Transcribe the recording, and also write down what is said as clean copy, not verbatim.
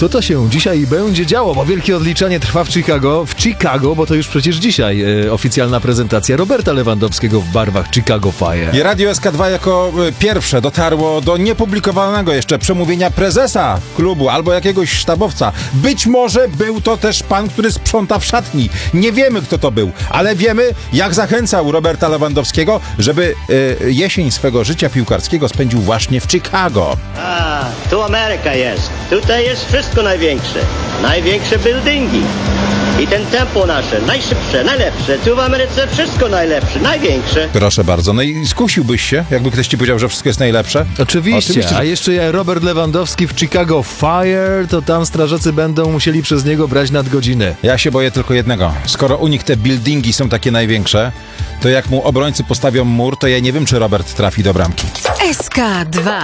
Co to się dzisiaj będzie działo? Bo wielkie odliczanie trwa w Chicago, bo to już przecież dzisiaj oficjalna prezentacja Roberta Lewandowskiego w barwach Chicago Fire. I Radio SK2 jako pierwsze dotarło do niepublikowanego jeszcze przemówienia prezesa klubu albo jakiegoś sztabowca. Być może był to też pan, który sprząta w szatni. Nie wiemy, kto to był, ale wiemy, jak zachęcał Roberta Lewandowskiego, żeby jesień swego życia piłkarskiego spędził właśnie w Chicago. A, tu Ameryka jest. Tutaj jest wszystko największe. Największe buildingi. I ten tempo nasze, najszybsze, najlepsze. Tu w Ameryce wszystko najlepsze, największe. Proszę bardzo. No i skusiłbyś się, jakby ktoś ci powiedział, że wszystko jest najlepsze? Oczywiście. A jeszcze Robert Lewandowski w Chicago Fire, to tam strażacy będą musieli przez niego brać nadgodziny. Ja się boję tylko jednego. Skoro u nich te buildingi są takie największe, to jak mu obrońcy postawią mur, to ja nie wiem, czy Robert trafi do bramki. SK2